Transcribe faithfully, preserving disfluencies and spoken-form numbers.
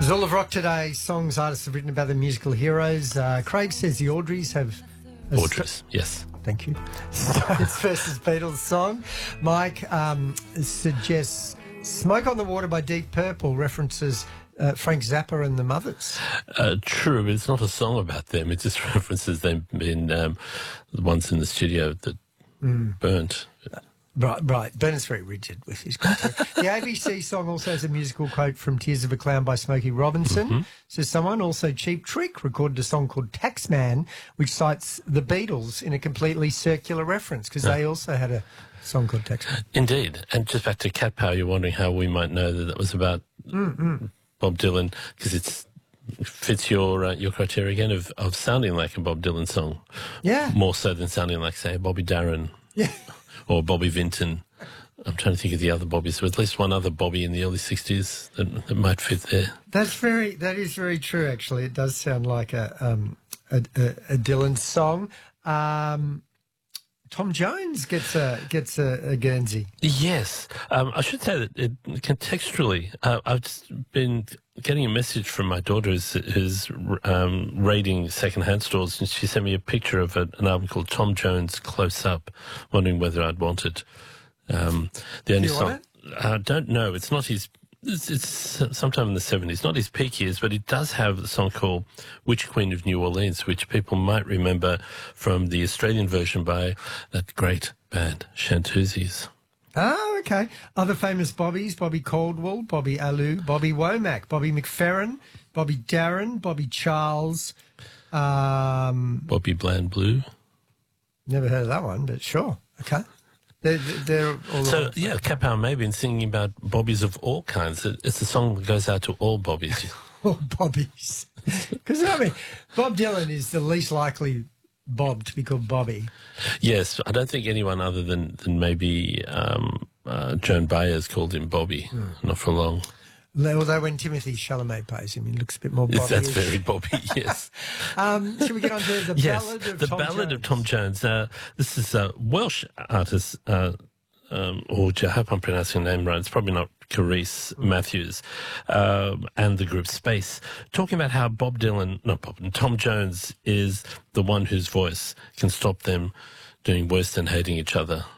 There's all of rock today. Songs artists have written about the musical heroes. Uh, Craig says the Audreys have... Audreys, yes. Thank you. Stones versus Beatles song. Mike um, suggests Smoke on the Water by Deep Purple references uh, Frank Zappa and the Mothers. Uh, true, but it's not a song about them. It just references them being um, the ones in the studio that mm. burnt. Right, right. Bernard's very rigid with his commentary. The A B C song also has a musical quote from Tears of a Clown by Smokey Robinson. Mm-hmm. Says someone, also Cheap Trick recorded a song called Taxman, which cites the Beatles in a completely circular reference, because yeah. they also had a song called Taxman. Indeed. And just back to Cat Power, you're wondering how we might know that it was about mm-hmm. Bob Dylan, because it's fits your uh, your criteria again of, of sounding like a Bob Dylan song. Yeah. More so than sounding like, say, Bobby Darin. Yeah. Or Bobby Vinton. I'm trying to think of the other Bobbies. So at least one other Bobby in the early sixties that, that might fit there. That's very. That is very true. Actually, it does sound like a um, a, a, a Dylan song. Um, Tom Jones gets a gets a, a Guernsey. Yes, um, I should say that it, contextually, uh, I've just been getting a message from my daughter who's, who's um, raiding second-hand stores, and she sent me a picture of a, an album called Tom Jones Close Up, wondering whether I'd want it. Um, the only Do you song want it? I don't know. It's not his. It's, it's sometime in the seventies. Not his peak years, but it does have a song called "Witch Queen of New Orleans," which people might remember from the Australian version by that great band Chantoozies. Oh, okay. Other famous Bobbies: Bobby Caldwell, Bobby Alou, Bobby Womack, Bobby McFerrin, Bobby Darin, Bobby Charles, um, Bobby Bland Blue. Never heard of that one, but sure. Okay. They're, they're all so, yeah, Cat Power may have been singing about bobbies of all kinds. It's a song that goes out to all bobbies. All bobbies. Because, I mean, Bob Dylan is the least likely Bob to be called Bobby. Yes, I don't think anyone other than, than maybe um, uh, Joan Baez called him Bobby, mm. not for long. Although when Timothy Chalamet plays him, he looks a bit more Bobby. That's very Bobby, yes. um, shall we get on to the yes, Ballad of the Tom Ballad Jones? of Tom Jones. Uh, this is a Welsh artist, uh, um, or I hope I'm pronouncing her name right. It's probably not Carice mm. Matthews, uh, and the group Space, talking about how Bob Dylan, not Bob, Tom Jones is the one whose voice can stop them doing worse than hating each other.